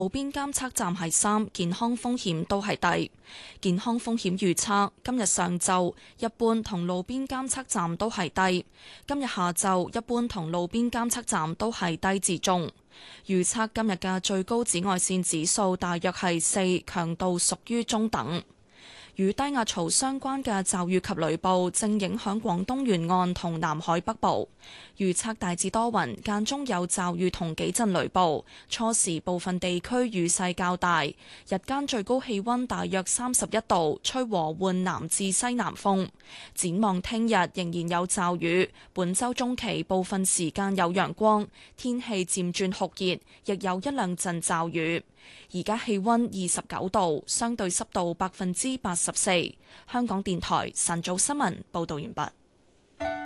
路邊監測站係3，健康風險都係低。健康風險預測今日上晝一般同路邊監測站都係低，今日下晝一般同路邊監測站都係低至中。預測今日嘅最高紫外線指數大約係4，強度屬於中等。與低壓槽相關嘅驟雨及雷暴正影響廣東沿岸同南海北部，預測大致多雲，間中有驟雨同幾陣雷暴，初時部分地區雨勢較大，日間最高氣溫大約31度，吹和緩南至西南風。展望聽日仍然有驟雨，本週中期部分時間有陽光，天氣漸轉酷熱，亦有一兩陣驟雨。而家氣溫29度，相對濕度84%。香港電台晨早新聞報道完畢。